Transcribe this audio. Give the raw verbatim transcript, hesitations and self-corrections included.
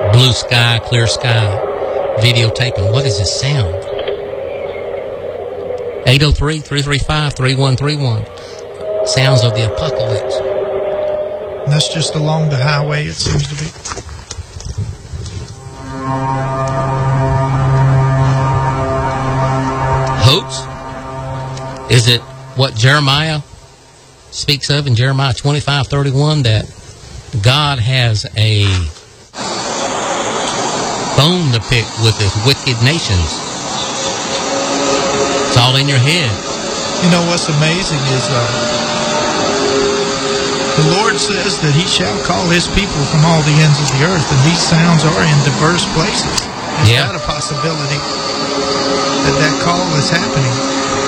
Blue sky, clear sky, videotaping. What is this sound? eight oh three, three three five, three one three one. Sounds of the apocalypse. And that's just along the highway, it seems to be. Hoax? Is it what Jeremiah speaks of in Jeremiah twenty-five thirty-one, that God has a bone to pick with his wicked nations? It's all in your head. You know what's amazing is uh, the Lord says that he shall call his people from all the ends of the earth, and these sounds are in diverse places. It's Yeah. not a possibility that that call is happening.